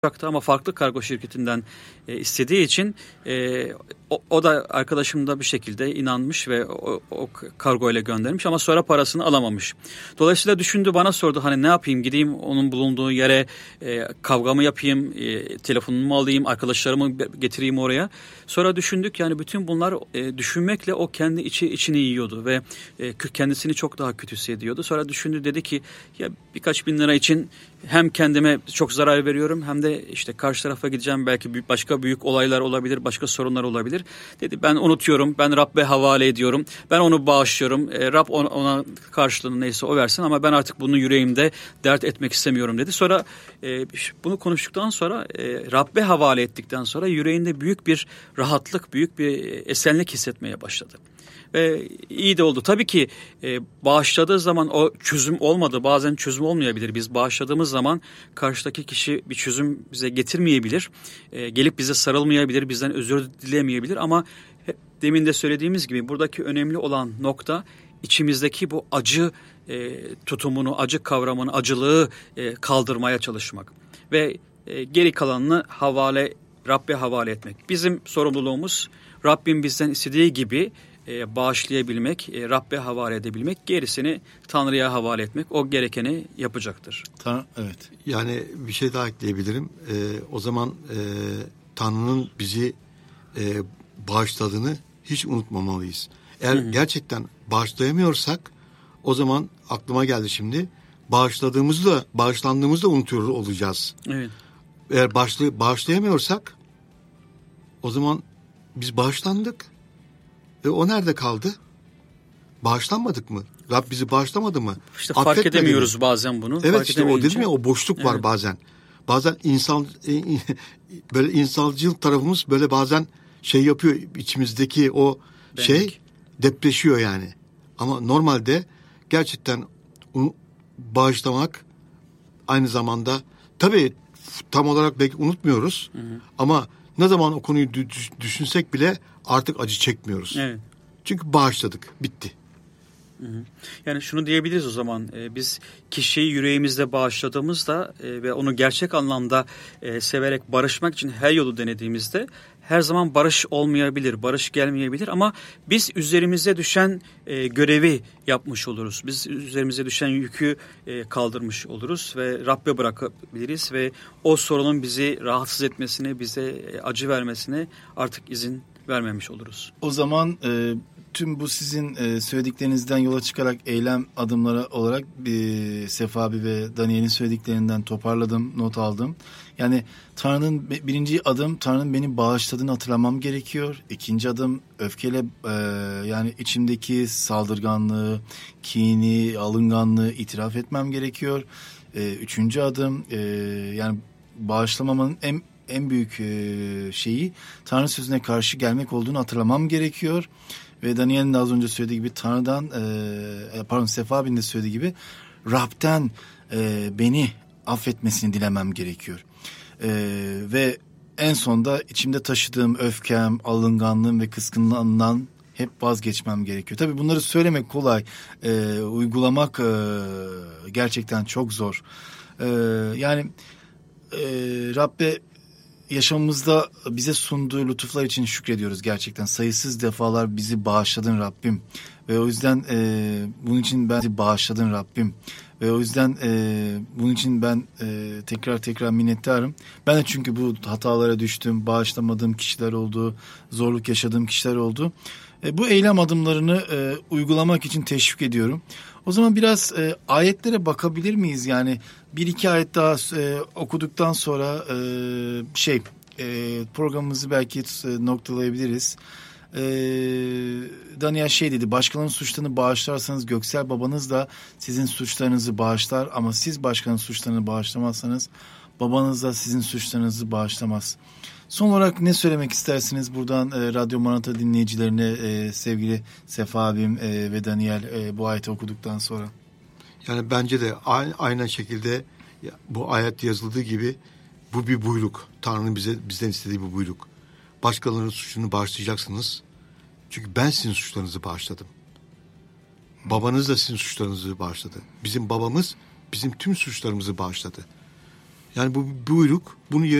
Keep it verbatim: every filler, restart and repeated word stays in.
ama farklı kargo şirketinden e, istediği için e, o, o da arkadaşım da bir şekilde inanmış ve o, o kargo ile göndermiş ama sonra parasını alamamış. Dolayısıyla düşündü, bana sordu, hani ne yapayım, gideyim onun bulunduğu yere e, kavga mı yapayım, e, telefonumu mu alayım, arkadaşlarımı getireyim oraya. Sonra düşündük, yani bütün bunlar e, düşünmekle o kendi içi içini yiyordu ve e, kendisini çok daha kötü hissediyordu. Sonra düşündü, dedi ki ya birkaç bin lira için hem kendime çok zarar veriyorum hem de işte karşı tarafa gideceğim, belki başka büyük olaylar olabilir, başka sorunlar olabilir. Dedi ben unutuyorum, ben Rabbe havale ediyorum, ben onu bağışlıyorum, e, Rab ona, ona karşılığını neyse o versin ama ben artık bunu yüreğimde dert etmek istemiyorum dedi. Sonra e, bunu konuştuktan sonra e, Rabbe havale ettikten sonra yüreğinde büyük bir rahatlık, büyük bir esenlik hissetmeye başladı. Ve iyi de oldu. Tabii ki e, bağışladığı zaman o çözüm olmadı. Bazen çözüm olmayabilir. Biz bağışladığımız zaman karşıdaki kişi bir çözüm bize getirmeyebilir. E, gelip bize sarılmayabilir, bizden özür dilemeyebilir. Ama hep, demin de söylediğimiz gibi buradaki önemli olan nokta içimizdeki bu acı e, tutumunu, acı kavramını, acılığı e, kaldırmaya çalışmak. Ve e, geri kalanını havale, Rabbe havale etmek. Bizim sorumluluğumuz Rabbim bizden istediği gibi E, bağışlayabilmek, e, Rabbe havale edebilmek, gerisini Tanrı'ya havale etmek, o gerekeni yapacaktır. Tanrı, evet. Yani bir şey daha ekleyebilirim. E, o zaman e, Tanrı'nın bizi e, bağışladığını hiç unutmamalıyız. Eğer hı hı. gerçekten bağışlayamıyorsak, o zaman aklıma geldi şimdi, bağışladığımızı da, bağışlandığımızı da unutuyor olacağız. Evet. Eğer bağışlay- bağışlayamıyorsak, o zaman biz bağışlandık. E o nerede kaldı? Bağışlanmadık mı? Rab bizi bağışlamadı mı? İşte fark edemiyoruz mi? Bazen bunu. Evet, fark işte o dedim ya, o boşluk evet. var bazen. Bazen insan böyle insancıl tarafımız böyle bazen şey yapıyor, içimizdeki o Benlik. şey depreşiyor yani. Ama normalde gerçekten bağışlamak aynı zamanda, tabii tam olarak belki unutmuyoruz, hı hı. ama ne zaman o konuyu düşünsek bile artık acı çekmiyoruz. Evet. Çünkü bağışladık, bitti. Hı hı. Yani şunu diyebiliriz o zaman, e, biz kişiyi yüreğimizde bağışladığımızda e, ve onu gerçek anlamda e, severek barışmak için her yolu denediğimizde her zaman barış olmayabilir, barış gelmeyebilir ama biz üzerimize düşen e, görevi yapmış oluruz. Biz üzerimize düşen yükü e, kaldırmış oluruz ve Rabbe bırakabiliriz ve o sorunun bizi rahatsız etmesine, bize e, acı vermesine artık izin vermemiş oluruz. O zaman e, tüm bu sizin e, söylediklerinizden yola çıkarak eylem adımları olarak e, Sefa abi ve Daniel'in söylediklerinden toparladım, not aldım. Yani Tanrı'nın birinci adım, Tanrı'nın beni bağışladığını hatırlamam gerekiyor. İkinci adım öfkeyle e, yani içimdeki saldırganlığı, kini, alınganlığı itiraf etmem gerekiyor. E, üçüncü adım e, yani bağışlamamanın en en büyük e, şeyi Tanrı sözüne karşı gelmek olduğunu hatırlamam gerekiyor. Ve Daniel'in de az önce söylediği gibi Tanrı'dan, e, pardon Sefa abinin de söylediği gibi Rab'den e, beni affetmesini dilemem gerekiyor. E, ve en sonda içimde taşıdığım öfkem, alınganlığım ve kıskınlığımdan hep vazgeçmem gerekiyor. Tabii bunları söylemek kolay, e, uygulamak e, gerçekten çok zor. E, yani e, Rabbe yaşamımızda bize sunduğu lütuflar için şükrediyoruz gerçekten. Sayısız defalar bizi bağışladın Rabbim. Ve o yüzden e, bunun için ben bizi bağışladın Rabbim. Ve o yüzden e, bunun için ben e, tekrar tekrar minnettarım. Ben de çünkü bu hatalara düştüm. Bağışlamadığım kişiler oldu. Zorluk yaşadığım kişiler oldu. E, bu eylem adımlarını e, uygulamak için teşvik ediyorum. O zaman biraz e, ayetlere bakabilir miyiz? Yani bir iki ayet daha e, okuduktan sonra e, şey e, programımızı belki e, noktalayabiliriz. E, Daniel şey dedi, başkalarının suçlarını bağışlarsanız göksel babanız da sizin suçlarınızı bağışlar ama siz başkanın suçlarını bağışlamazsanız babanız da sizin suçlarınızı bağışlamaz. Son olarak ne söylemek istersiniz buradan e, Radyo Maranatha dinleyicilerine e, sevgili Sefa abim e, ve Daniel e, bu ayeti okuduktan sonra? Yani bence de aynı, aynı şekilde bu ayet yazıldığı gibi bu bir buyruk. Tanrı'nın bize bizden istediği bir buyruk. Başkalarının suçunu bağışlayacaksınız. Çünkü ben sizin suçlarınızı bağışladım. Babanız da sizin suçlarınızı bağışladı. Bizim babamız bizim tüm suçlarımızı bağışladı. Yani bu buyruk bunu